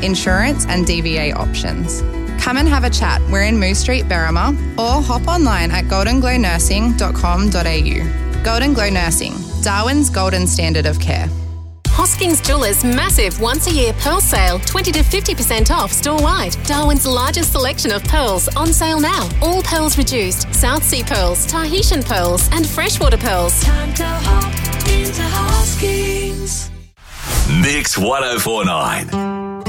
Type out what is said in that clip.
insurance and DVA options. Come and have a chat. We're in Moose Street, Berrima, or hop online at goldenglownursing.com.au. Golden Glow Nursing, Darwin's golden standard of care. Hoskins Jewelers' massive once-a-year pearl sale, 20 to 50% off store-wide. Darwin's largest selection of pearls on sale now. All pearls reduced, South Sea pearls, Tahitian pearls and freshwater pearls. Time to hop into Hoskins. Mix 1049.